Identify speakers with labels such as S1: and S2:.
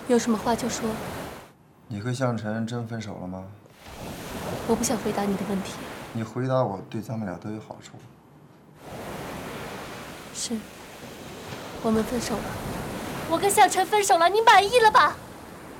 S1: 有什么话就说。
S2: 你和向晨真分手了吗？
S1: 我不想回答你的问题。
S2: 你回答我，对咱们俩都有好处。
S1: 是，我们分手了。我跟向晨分手了，你满意了吧？